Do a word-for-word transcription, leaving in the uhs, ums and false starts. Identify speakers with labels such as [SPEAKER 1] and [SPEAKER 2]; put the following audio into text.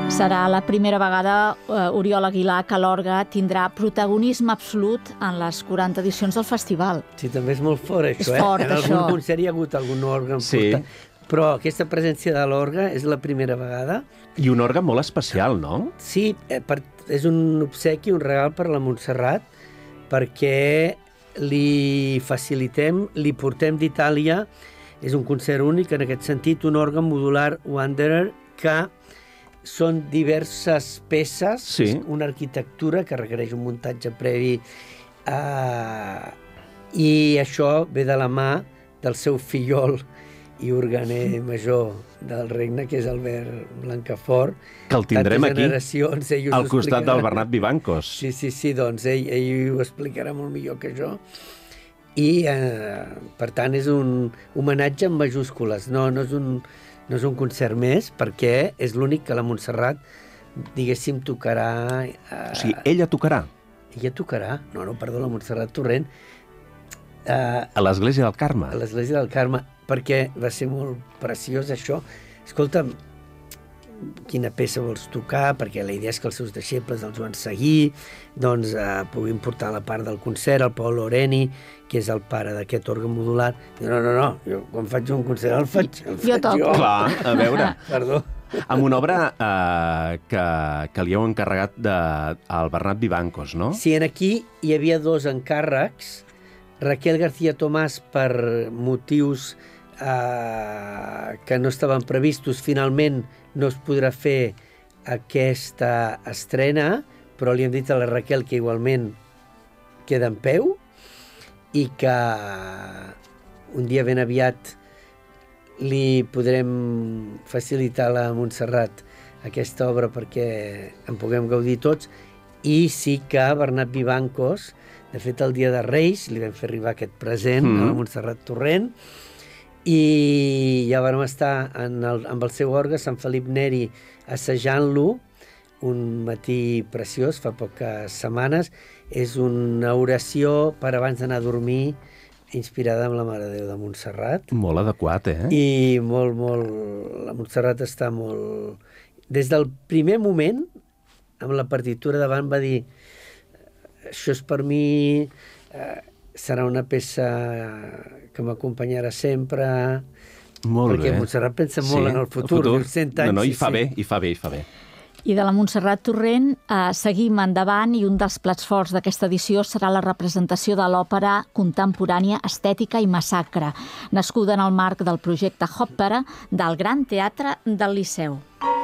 [SPEAKER 1] Serà la primera vegada, eh, Oriol Aguilar, que l'orgue tindrà protagonisme absolut en les quaranta edicions del festival.
[SPEAKER 2] Sí, també és molt fort, això,
[SPEAKER 1] és
[SPEAKER 2] eh?
[SPEAKER 1] fort,
[SPEAKER 2] en
[SPEAKER 1] això.
[SPEAKER 2] algun concert hi ha hagut algun òrgan
[SPEAKER 3] Sí.
[SPEAKER 2] portat. Però aquesta presència de l'orgue és la primera vegada.
[SPEAKER 3] I un òrgan molt especial, no?
[SPEAKER 2] Sí, eh, per, és un obsequi, un regal per la Montserrat, perquè li facilitem, li portem d'Itàlia, és un concert únic en aquest sentit, un òrgan modular Wanderer que són diverses peces,
[SPEAKER 3] Sí.
[SPEAKER 2] una arquitectura que requereix un muntatge previ, eh, i això ve de la mà del seu fillol i organer major del regne, que és Albert Blancafort.
[SPEAKER 3] Que el tindrem
[SPEAKER 2] Tantes
[SPEAKER 3] aquí,
[SPEAKER 2] generacions, ell us
[SPEAKER 3] al
[SPEAKER 2] ho
[SPEAKER 3] costat
[SPEAKER 2] explicarà.
[SPEAKER 3] del Bernat Vivancos.
[SPEAKER 2] Sí, sí, sí, doncs ell, ell ho explicarà molt millor que jo. I, eh, per tant, és un homenatge en majúscules. No, no, és un, no és un concert més, perquè és l'únic que la Montserrat, diguéssim, tocarà... Eh,
[SPEAKER 3] O sigui, ella tocarà
[SPEAKER 2] ella tocarà, no, no, perdó, la Montserrat Torrent, eh,
[SPEAKER 3] a l'Església del Carme.
[SPEAKER 2] a l'Església del Carme, perquè va ser molt preciós això. Escolta'm, quina peça vols tocar, perquè la idea és que els seus deixebles els van seguir, doncs eh, puguin portar la part del concert, el Pau Loreni, que és el pare d'aquest òrgan modular. Diu, no, no, no, jo quan faig un concert el faig, el
[SPEAKER 1] Jo
[SPEAKER 2] faig
[SPEAKER 1] toco.
[SPEAKER 2] jo.
[SPEAKER 3] Clar, a veure,
[SPEAKER 2] Perdó.
[SPEAKER 3] amb una obra eh, que, que li heu encarregat de, al Bernat Vivancos, no?
[SPEAKER 2] Sí, en aquí hi havia dos encàrrecs. Raquel García Tomàs, per motius eh, que no estaven previstos, finalment no es podrà fer aquesta estrena, però li hem dit a la Raquel que igualment queda en peu i que un dia ben aviat li podrem facilitar a la Montserrat aquesta obra perquè en puguem gaudir tots. I sí que Bernat Vivancos, de fet el dia de Reis, li vam fer arribar aquest present mm. a la Montserrat Torrent, i ja vam estar en el, amb el seu orgue, Sant Felip Neri, assajant-lo un matí preciós, fa poques setmanes. És una oració per abans d'anar a dormir, inspirada amb la Mare de Déu de Montserrat.
[SPEAKER 3] Molt adequat, eh?
[SPEAKER 2] I molt, molt... La Montserrat està molt... Des del primer moment, amb la partitura davant, va dir això és per mi, eh, serà una peça que m'acompanyarà sempre...
[SPEAKER 3] Molt
[SPEAKER 2] perquè
[SPEAKER 3] bé.
[SPEAKER 2] Montserrat pensa molt en el futur,
[SPEAKER 3] el
[SPEAKER 2] diu cent anys.
[SPEAKER 3] No, no, i
[SPEAKER 2] sí,
[SPEAKER 3] fa
[SPEAKER 2] sí.
[SPEAKER 3] bé, i fa bé, i fa bé.
[SPEAKER 1] I de la Montserrat Torrent eh, seguim endavant, i un dels plats forts d'aquesta edició serà la representació de l'òpera contemporània Estètica i Massacre, nascuda en el marc del projecte Òpera del Gran Teatre del Liceu.